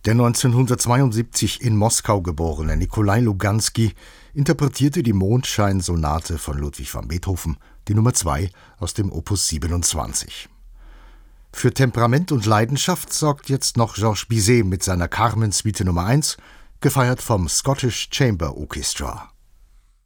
Der 1972 in Moskau geborene Nikolai Luganski interpretierte die Mondscheinsonate von Ludwig van Beethoven, die Nummer 2 aus dem Opus 27. Für Temperament und Leidenschaft sorgt jetzt noch Georges Bizet mit seiner Carmen-Suite Nummer 1, gefeiert vom Scottish Chamber Orchestra.